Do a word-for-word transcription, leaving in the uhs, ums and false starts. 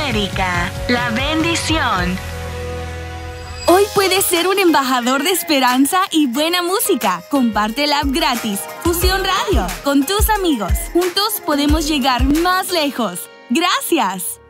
América, la bendición. Hoy puedes ser un embajador de esperanza y buena música. Comparte la app gratis, Fusión Radio, con tus amigos. Juntos podemos llegar más lejos. ¡Gracias!